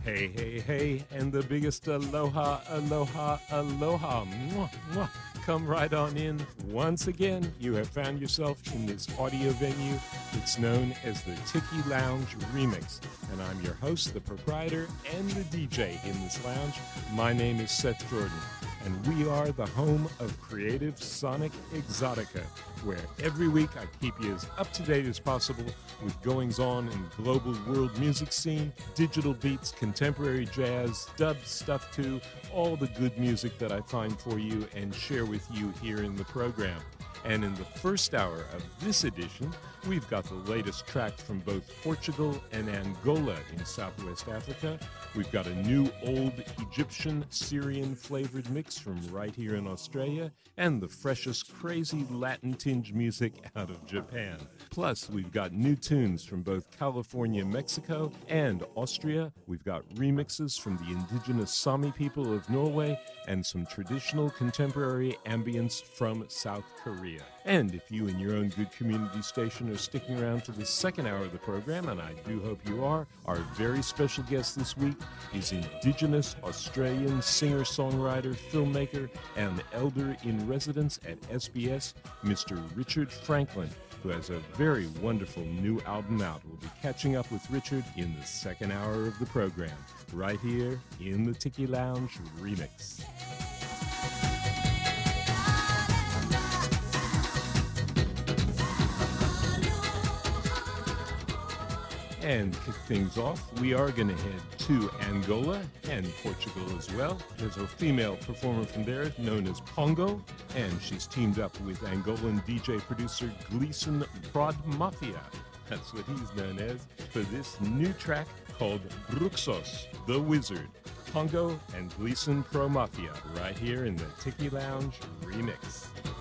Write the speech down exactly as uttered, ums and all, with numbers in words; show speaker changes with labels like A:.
A: Hey, hey, hey, and the biggest aloha, aloha, aloha. Mwah, mwah. Come right on in. Once again, you have found yourself in this audio venue. It's known as the Tiki Lounge Remix. And I'm your host, the proprietor, and the D J in this lounge. My name is Seth Jordan, and we are the home of Creative Sonic Exotica, where every week I keep you as up-to-date as possible with goings-on in global world music scene, digital beats, contemporary jazz, dub stuff too, all the good music that I find for you and share with you here in the program. And in the first hour of this edition, we've got the latest track from both Portugal and Angola in Southwest Africa. We've got a new old Egyptian Syrian flavored mix from right here in Australia, and the freshest crazy Latin tinge music out of Japan. Plus, we've got new tunes from both California, Mexico, and Austria. We've got remixes from the indigenous Sami people of Norway, and some traditional contemporary ambience from South Korea. And if you and your own good community station are sticking around for the second hour of the program, and I do hope you are, our very special guest this week is Indigenous Australian singer-songwriter, filmmaker, and elder in residence at S B S, Mister Richard Franklin, who has a very wonderful new album out. We'll be catching up with Richard in the second hour of the program, right here in the Tiki Lounge Remix. And kick things off, we are going to head to Angola and Portugal as well. There's a female performer from there known as Pongo, and she's teamed up with Angolan D J producer Gleason Prod Mafia. That's what he's known as, for this new track called Bruxos, the Wizard. Pongo and Gleason Pro Mafia right here in the Tiki Lounge Remix.